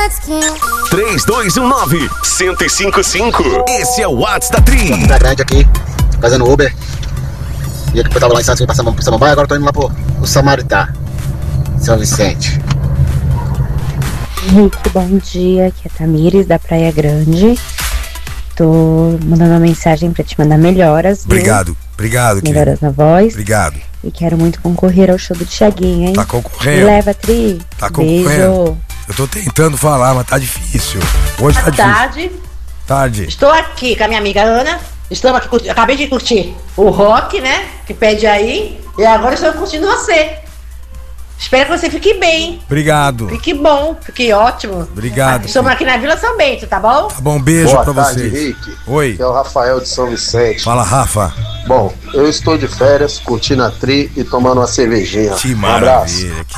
3219-1055. Esse é o WhatsApp da Tri. Praia Grande aqui, fazendo Uber. E eu tava lá em Santos, vim pra Samambaia, agora tô indo lá pro Samaritá, São Vicente. Henrique, bom dia, aqui é a Tamires da Praia Grande. Tô mandando uma mensagem pra te mandar melhoras. Obrigado, obrigado. Melhoras na voz. Obrigado. E quero muito concorrer ao show do Thiaguinho, hein? Tá concorrendo. Leva, Tri. Tá concorrendo. Beijo. Eu tô tentando falar, mas tá difícil. Hoje tá difícil. Tarde. Estou aqui com a minha amiga Ana. Estamos aqui, acabei de curtir o rock, né? Que pede aí. E agora estou curtindo você. Espero que você fique bem. Obrigado. Fique bom, fique ótimo. Obrigado. Estamos aqui na Vila São Bento, tá bom? Tá bom, beijo Boa pra tarde, vocês. Henrique. Oi. Aqui é o Rafael de São Vicente. Fala, Rafa. Bom, eu estou de férias, curtindo a Tri e tomando uma cervejinha. Que Um abraço. maravilha.